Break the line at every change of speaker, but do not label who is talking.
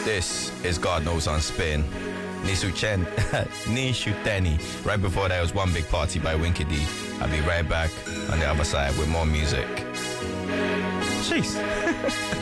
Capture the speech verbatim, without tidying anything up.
This is God Knows on Spin. Nisu Chen, Nishu Teni. Right before that was One Big Party by Winky D. I'll be right back on the other side with more music.
Jeez.